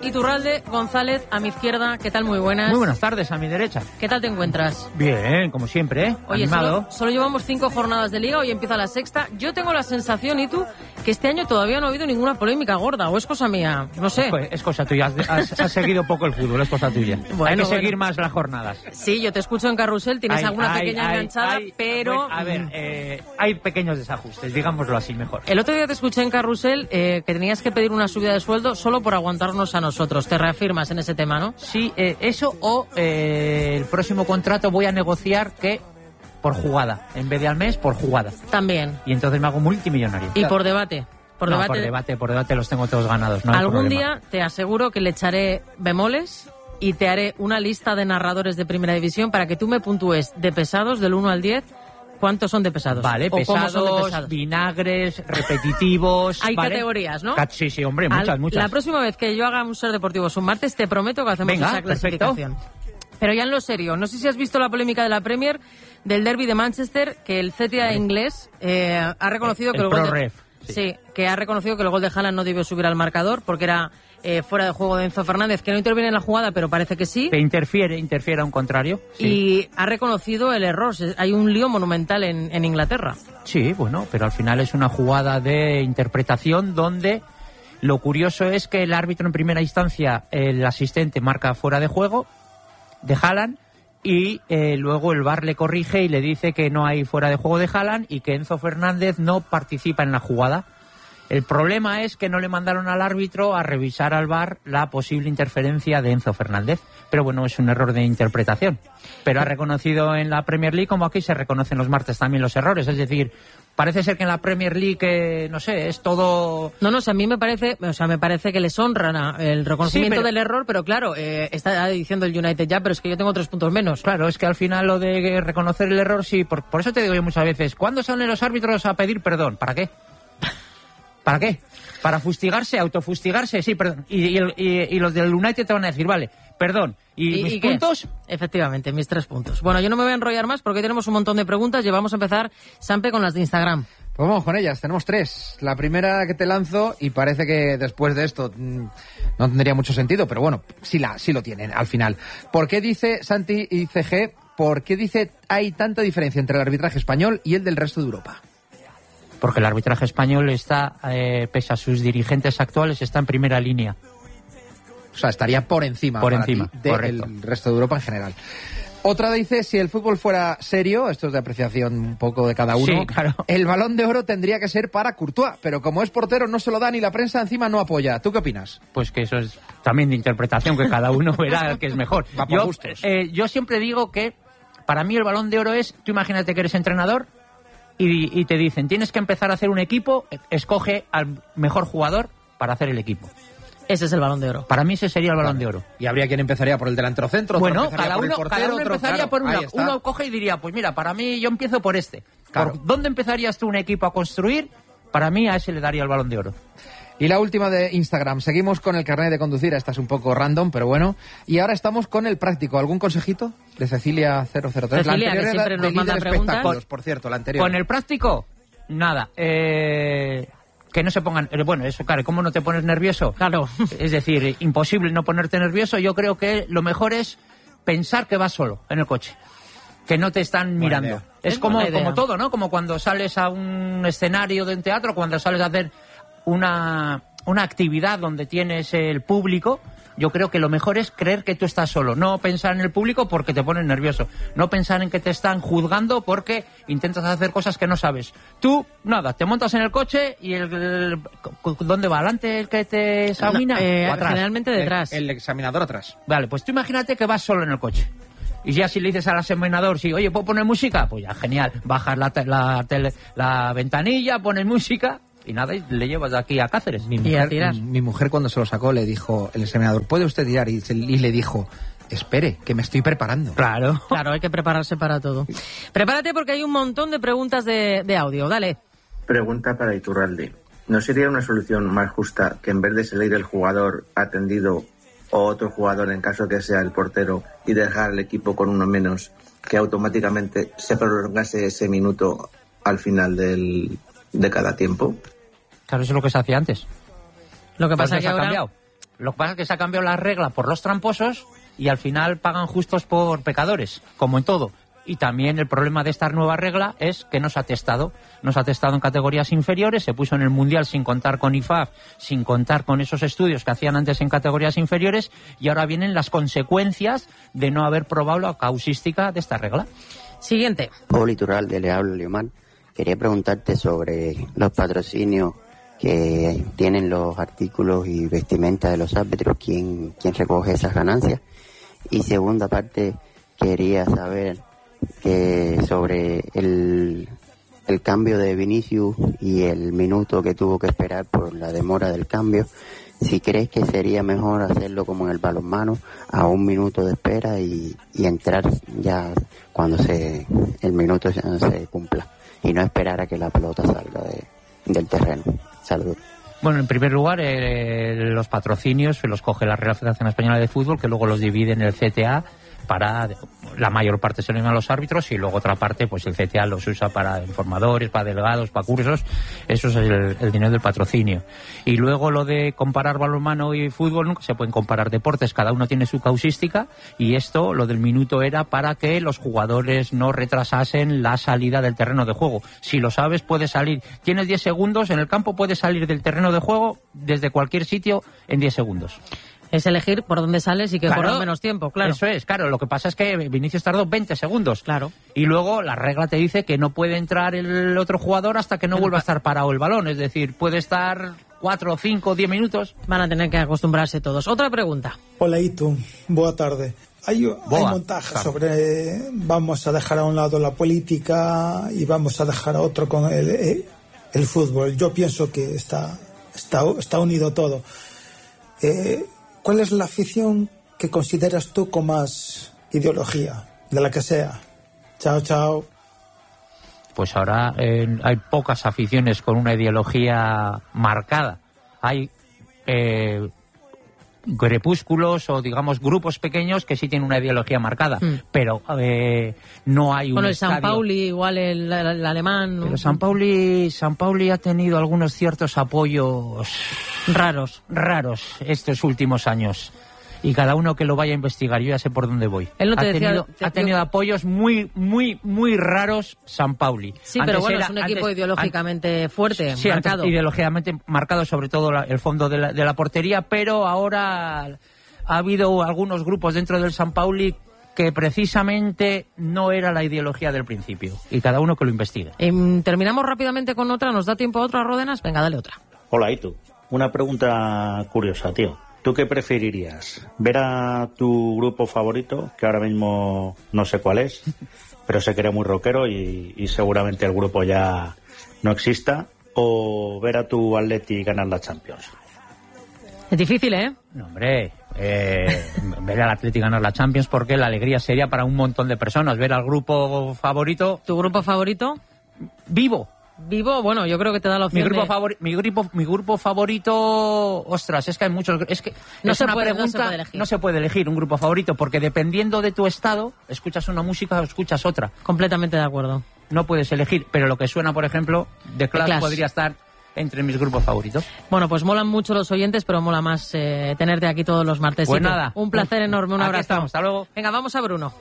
Iturralde, González, a mi izquierda. ¿Qué tal? Muy buenas. Muy buenas tardes, a mi derecha. ¿Qué tal te encuentras? Bien, como siempre, ¿eh? Oye, animado. solo llevamos 5 jornadas de Liga, hoy empieza la sexta. Yo tengo la sensación, ¿y tú?, que este año todavía no ha habido ninguna polémica gorda, o es cosa mía, no sé. Pues es cosa tuya, has seguido poco el fútbol, es cosa tuya. Hay que seguir más las jornadas. Sí, yo te escucho en Carrusel, tienes alguna pequeña enganchada, pero... A ver, hay pequeños desajustes, digámoslo así mejor. El otro día te escuché en Carrusel que tenías que pedir una subida de sueldo solo por aguantarnos a nosotros. Te reafirmas en ese tema, ¿no? Sí, eso o el próximo contrato voy a negociar que por jugada, en vez de al mes, por jugada. También. Y entonces me hago multimillonario. Y por debate. Por debate los tengo todos ganados. No algún día te aseguro que le echaré bemoles y te haré una lista de narradores de Primera División para que tú me puntúes de pesados del 1 al 10. ¿Cuántos son de pesados? Vale, pesados, vinagres, repetitivos. Hay ¿vale? Categorías, ¿no? Sí, hombre, muchas. La próxima vez que yo haga un Ser Deportivos un martes, te prometo que hacemos esa clasificación. Perfecto. Pero ya en lo serio, no sé si has visto la polémica de la Premier del derbi de Manchester, que el CTA inglés ha reconocido que el gol de... Sí, que ha reconocido que el gol de Haaland no debió subir al marcador porque era fuera de juego de Enzo Fernández, que no interviene en la jugada, pero parece que sí. Que interfiere a un contrario. Sí. Y ha reconocido el error. Hay un lío monumental en Inglaterra. Sí, bueno, pero al final es una jugada de interpretación donde lo curioso es que el árbitro en primera instancia, el asistente, marca fuera de juego de Haaland y luego el VAR le corrige y le dice que no hay fuera de juego de Haaland y que Enzo Fernández no participa en la jugada. El problema es que no le mandaron al árbitro a revisar al VAR la posible interferencia de Enzo Fernández. Pero bueno, es un error de interpretación. Pero ha reconocido en la Premier League, como aquí se reconocen los martes también los errores. Es decir, parece ser que en la Premier League, no sé, es todo... No, a mí me parece que les honran el reconocimiento del error, pero claro, está diciendo el United ya, pero es que yo tengo 3 puntos menos. Claro, es que al final lo de reconocer el error, sí, por eso te digo yo muchas veces, ¿cuándo salen los árbitros a pedir perdón? ¿Para qué? ¿Para qué? Para fustigarse, autofustigarse, sí, perdón. Y los del United te van a decir, vale, perdón. ¿Y mis puntos? Efectivamente, mis 3 puntos. Bueno, yo no me voy a enrollar más porque hoy tenemos un montón de preguntas y vamos a empezar, Sampe, con las de Instagram. Pues vamos con ellas, tenemos 3. La primera que te lanzo, y parece que después de esto no tendría mucho sentido, pero bueno, sí lo tienen al final. ¿Por qué dice Santi ICG, por qué dice hay tanta diferencia entre el arbitraje español y el del resto de Europa? Porque el arbitraje español está, pese a sus dirigentes actuales, está en primera línea. O sea, estaría por encima del resto de Europa en general. Otra dice, si el fútbol fuera serio, esto es de apreciación un poco de cada uno, sí, claro. El Balón de Oro tendría que ser para Courtois, pero como es portero no se lo dan y la prensa encima no apoya. ¿Tú qué opinas? Pues que eso es también de interpretación, que cada uno verá que es mejor. Va por gustos. Yo siempre digo que para mí el Balón de Oro es, tú imagínate que eres entrenador y te dicen, tienes que empezar a hacer un equipo, escoge al mejor jugador para hacer el equipo. Ese es el Balón de Oro. Para mí ese sería el Balón de Oro. Y habría quien empezaría por el delantero centro, bueno, cada uno empezaría por una. Uno coge y diría, pues mira, para mí yo empiezo por este. Claro. ¿Por dónde empezarías tú un equipo a construir? Para mí a ese le daría el Balón de Oro. Y la última de Instagram. Seguimos con el carnet de conducir. Esta es un poco random, pero bueno. Y ahora estamos con el práctico. ¿Algún consejito? De Cecilia 003. Cecilia, que siempre nos manda preguntas. Por cierto, la anterior. Con el práctico, nada. Que no se pongan... Bueno, eso, claro, ¿cómo no te pones nervioso? Claro. Es decir, imposible no ponerte nervioso. Yo creo que lo mejor es pensar que vas solo en el coche. Que no te están mirando. Idea. Es como todo, ¿no? Como cuando sales a un escenario de un teatro, cuando sales a hacer una actividad donde tienes el público. Yo creo que lo mejor es creer que tú estás solo, no pensar en el público porque te pones nervioso, no pensar en que te están juzgando porque intentas hacer cosas que no sabes. Tú, nada, te montas en el coche y ¿dónde va? ¿Adelante el que te examina? ¿O atrás? Generalmente detrás. El examinador atrás. Vale, pues tú imagínate que vas solo en el coche. Y ya si le dices al examinador, oye, ¿puedo poner música? Pues ya, genial, bajas la ventanilla, pones música... Y nada, y le llevas de aquí a Cáceres. Mi mujer cuando se lo sacó le dijo el examinador, ¿puede usted tirar? Y le dijo, espere, que me estoy preparando. Claro, hay que prepararse para todo. Prepárate porque hay un montón de preguntas de audio, dale. Pregunta para Iturralde. ¿No sería una solución más justa que en vez de salir el jugador atendido o otro jugador en caso que sea el portero y dejar el equipo con uno menos, que automáticamente se prolongase ese minuto al final de cada tiempo? Claro, eso es lo que se hacía antes. Lo que pasa es que ha ahora... cambiado. Lo que pasa es que se ha cambiado la regla por los tramposos y al final pagan justos por pecadores, como en todo. Y también el problema de esta nueva regla es que no se ha testado. No se ha testado en categorías inferiores, se puso en el Mundial sin contar con IFAB, sin contar con esos estudios que hacían antes en categorías inferiores, y ahora vienen las consecuencias de no haber probado la causística de esta regla. Siguiente. Hola, Iturralde, le hablo Leomán. Quería preguntarte sobre los patrocinios que tienen los artículos y vestimenta de los árbitros, quién recoge esas ganancias. Y segunda parte, quería saber que sobre el cambio de Vinicius y el minuto que tuvo que esperar por la demora del cambio, si crees que sería mejor hacerlo como en el balonmano, a 1 minuto de espera y entrar ya cuando el minuto se cumpla, y no esperar a que la pelota salga del terreno. Saludos. Bueno, en primer lugar, los patrocinios se los coge la Real Federación Española de Fútbol, que luego los divide en el CTA. Para la mayor parte se lo dan a los árbitros, y luego otra parte pues el CTA los usa para informadores, para delegados, para cursos. Eso es el dinero del patrocinio. Y luego lo de comparar balonmano y fútbol, nunca se pueden comparar deportes, cada uno tiene su causística, y esto, lo del minuto, era para que los jugadores no retrasasen la salida del terreno de juego. Si lo sabes, puedes salir, tienes 10 segundos en el campo, puedes salir del terreno de juego desde cualquier sitio en 10 segundos. Es elegir por dónde sales y que corra menos tiempo, claro. Eso es, claro. Lo que pasa es que Vinicius tardó 20 segundos. Claro. Y luego la regla te dice que no puede entrar el otro jugador hasta que no vuelva a estar parado el balón. Es decir, puede estar 4, 5, 10 minutos. Van a tener que acostumbrarse todos. Otra pregunta. Hola, Itu. Boa tarde. Hay montajes sobre vamos a dejar a un lado la política y vamos a dejar a otro con el fútbol. Yo pienso que está unido todo. ¿Cuál es la afición que consideras tú con más ideología, de la que sea? Chao, chao. Pues ahora hay pocas aficiones con una ideología marcada. Hay crepúsculos o, digamos, grupos pequeños que sí tienen una ideología marcada, pero no hay un el estadio. San Pauli, igual el alemán, ¿no? Pero San Pauli ha tenido algunos ciertos apoyos raros estos últimos años. Y cada uno que lo vaya a investigar, yo ya sé por dónde voy. Él no te ha tenido apoyos muy raros San Pauli. Sí, pero bueno, es un equipo ideológicamente fuerte, sí, marcado. Ideológicamente marcado, sobre todo el fondo de la portería, pero ahora ha habido algunos grupos dentro del San Pauli que precisamente no era la ideología del principio. Y cada uno que lo investigue. Terminamos rápidamente con otra, ¿nos da tiempo a otra, Ródenas? Venga, dale otra. Hola, Itu. Una pregunta curiosa, tío. ¿Tú qué preferirías? ¿Ver a tu grupo favorito, que ahora mismo no sé cuál es, pero sé que eres muy rockero y seguramente el grupo ya no exista, o ver a tu Atleti ganar la Champions? Es difícil, ¿eh? No, hombre, ver al Atleti ganar la Champions, porque la alegría sería para un montón de personas. Ver al grupo favorito... ¿Tu grupo favorito? Vivo, bueno, yo creo que te da la opción mi grupo favorito, ostras, es que hay muchos, es que no se puede elegir un grupo favorito, porque dependiendo de tu estado, escuchas una música o escuchas otra. Completamente de acuerdo. No puedes elegir, pero lo que suena, por ejemplo, The Clash podría estar entre mis grupos favoritos. Bueno, pues molan mucho los oyentes, pero mola más tenerte aquí todos los martes. Pues nada. Un placer enorme, un abrazo. Estamos, hasta luego. Venga, vamos a Bruno.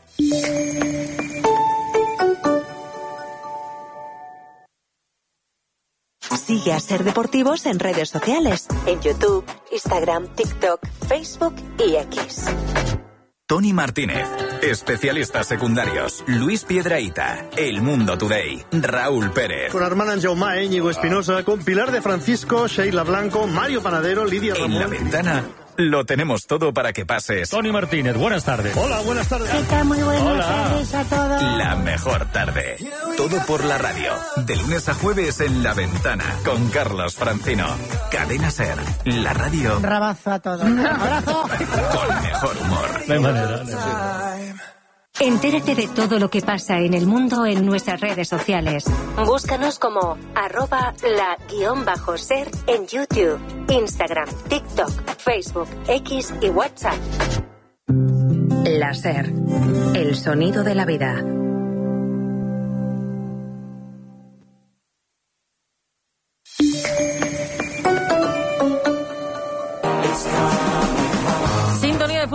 Sigue a Ser Deportivos en redes sociales, en YouTube, Instagram, TikTok, Facebook y X. Tony Martínez, especialistas secundarios, Luis Piedrahita, El Mundo Today, Raúl Pérez. Con Armand Jaumá, Íñigo Espinosa, con Pilar de Francisco, Sheila Blanco, Mario Panadero, Lidia Ramón. En La Ventana lo tenemos todo para que pases. Tony Martínez, buenas tardes. Hola, buenas tardes. ¿Qué tal? Muy buenas tardes a todos. La mejor tarde. Todo por la radio. De lunes a jueves en La Ventana. Con Carlos Francino. Cadena Ser. La radio. Un rabazo a todos. Un abrazo. Con mejor humor. De manera. Entérate de todo lo que pasa en el mundo en nuestras redes sociales. Búscanos como @la_ser en YouTube, Instagram, TikTok, Facebook, X y WhatsApp. La Ser, el sonido de la vida. It's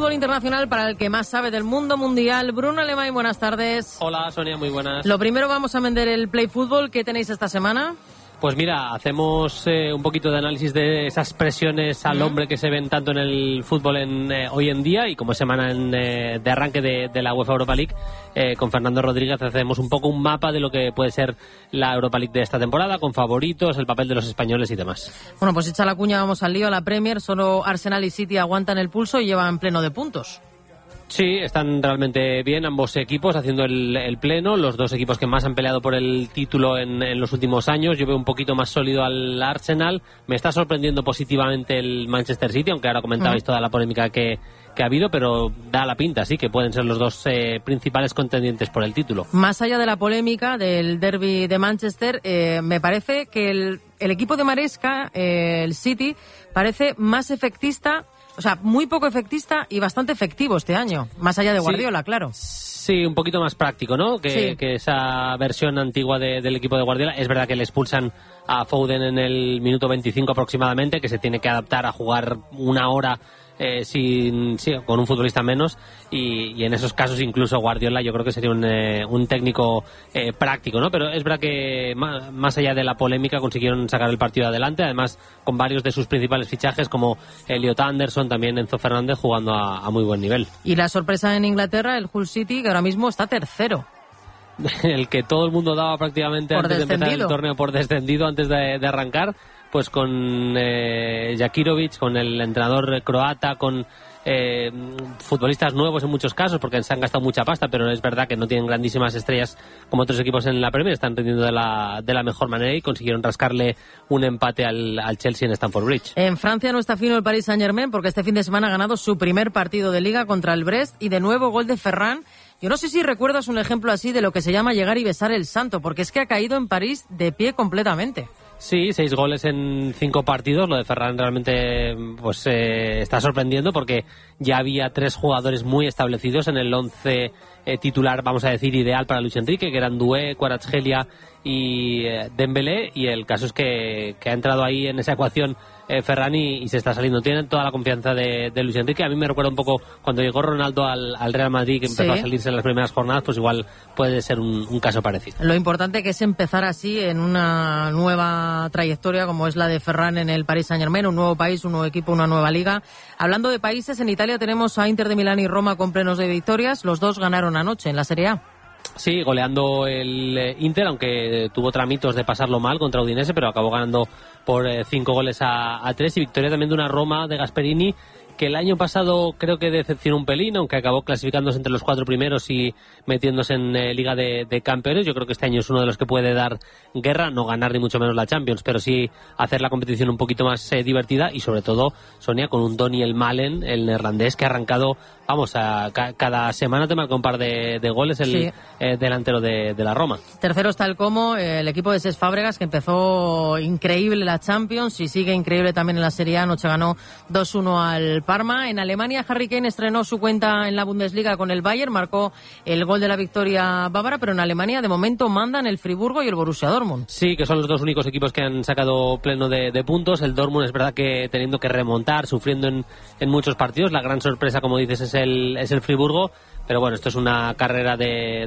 fútbol internacional para el que más sabe del mundo mundial. Bruno Alemán, buenas tardes. Hola, Sonia, muy buenas. Lo primero, vamos a vender el Play Fútbol. ¿Qué tenéis esta semana? Pues mira, hacemos un poquito de análisis de esas presiones al hombre que se ven tanto en el fútbol hoy en día, y como semana de arranque de la UEFA Europa League, con Fernando Rodríguez hacemos un poco un mapa de lo que puede ser la Europa League de esta temporada, con favoritos, el papel de los españoles y demás. Bueno, pues echa la cuña, vamos al lío, a la Premier. Solo Arsenal y City aguantan el pulso y llevan pleno de puntos. Sí, están realmente bien ambos equipos haciendo el pleno, los dos equipos que más han peleado por el título en los últimos años. Yo veo un poquito más sólido al Arsenal, me está sorprendiendo positivamente el Manchester City, aunque ahora comentabais toda la polémica que ha habido, pero da la pinta, sí, que pueden ser los dos principales contendientes por el título. Más allá de la polémica del derbi de Manchester, me parece que el equipo de Maresca, el City, parece más efectista. O sea, muy poco efectista y bastante efectivo este año, más allá de Guardiola, claro. Sí, un poquito más práctico, ¿no? Que esa versión antigua del equipo de Guardiola. Es verdad que le expulsan a Foden en el minuto 25 aproximadamente, que se tiene que adaptar a jugar una hora con un futbolista menos, y en esos casos incluso Guardiola yo creo que sería un técnico práctico, ¿no? Pero es verdad que más allá de la polémica consiguieron sacar el partido adelante, además con varios de sus principales fichajes como Elliot Anderson, también Enzo Fernández jugando a muy buen nivel. Y la sorpresa en Inglaterra, el Hull City, que ahora mismo está tercero. El que todo el mundo daba prácticamente antes de empezar el torneo por descendido antes de arrancar, pues con Jakirovic, con el entrenador croata, con futbolistas nuevos en muchos casos, porque se han gastado mucha pasta, pero es verdad que no tienen grandísimas estrellas como otros equipos en la Premier, están rindiendo de la mejor manera y consiguieron rascarle un empate al Chelsea en Stamford Bridge. En Francia no está fino el Paris Saint-Germain, porque este fin de semana ha ganado su primer partido de Liga contra el Brest, y de nuevo gol de Ferran. Yo no sé si recuerdas un ejemplo así de lo que se llama llegar y besar el santo, porque es que ha caído en París de pie completamente. Sí, 6 goles en 5 partidos. Lo de Ferran realmente pues está sorprendiendo, porque ya había 3 jugadores muy establecidos en el 11 titular, vamos a decir, ideal para Luis Enrique, que eran Doué, Kvaratskhelia y Dembélé, y el caso es que ha entrado ahí en esa ecuación Ferran y se está saliendo. Tienen toda la confianza de Luis Enrique. A mí me recuerda un poco cuando llegó Ronaldo al Real Madrid, que empezó a salirse en las primeras jornadas, pues igual puede ser un caso parecido. Lo importante que es empezar así en una nueva trayectoria como es la de Ferran en el Paris Saint-Germain, un nuevo país, un nuevo equipo, una nueva liga. Hablando de países, en Italia tenemos a Inter de Milán y Roma con plenos de victorias. Los dos ganaron anoche en la Serie A. Sí, goleando el Inter, aunque tuvo tramitos de pasarlo mal contra Udinese, pero acabó ganando por 5 goles a 3, y victoria también de una Roma de Gasperini, que el año pasado creo que decepcionó un pelín, aunque acabó clasificándose entre los 4 primeros y metiéndose en Liga de Campeones. Yo creo que este año es uno de los que puede dar guerra, no ganar ni mucho menos la Champions, pero sí hacer la competición un poquito más divertida, y sobre todo, Sonia, con un Daniel Malen, el neerlandés, que ha arrancado, vamos, cada semana te marca un par de goles el delantero de la Roma. Tercero está el Como, el equipo de Cesc Fábregas, que empezó increíble la Champions y sigue increíble también en la Serie A. Anoche ganó 2-1 al Parma. En Alemania, Harry Kane estrenó su cuenta en la Bundesliga con el Bayern, marcó el gol de la victoria bávara, pero en Alemania de momento mandan el Friburgo y el Borussia Dortmund. Sí, que son los dos únicos equipos que han sacado pleno de puntos. El Dortmund es verdad que teniendo que remontar, sufriendo en muchos partidos. La gran sorpresa, como dices, es el Friburgo. Pero bueno, esto es una carrera de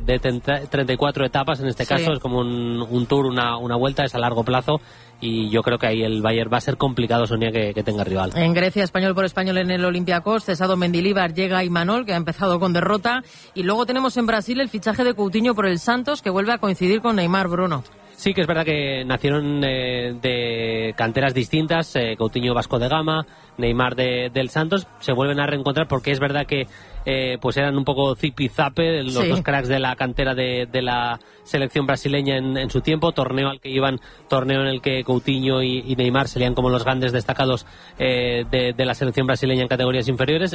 34 etapas en este caso, es como un tour, una vuelta, es a largo plazo, y yo creo que ahí el Bayern va a ser complicado, Sonia, que tenga rival. En Grecia, español por español en el Olympiacos, cesado Mendilibar, llega Imanol, que ha empezado con derrota, y luego tenemos en Brasil el fichaje de Coutinho por el Santos, que vuelve a coincidir con Neymar, Bruno. Sí, que es verdad que nacieron de canteras distintas, Coutinho Vasco de Gama, Neymar del Santos, se vuelven a reencontrar porque es verdad que pues eran un poco zipizape los dos cracks de la cantera de la selección brasileña en su tiempo, torneo al que iban, torneo en el que Coutinho y Neymar serían como los grandes destacados de la selección brasileña en categorías inferiores.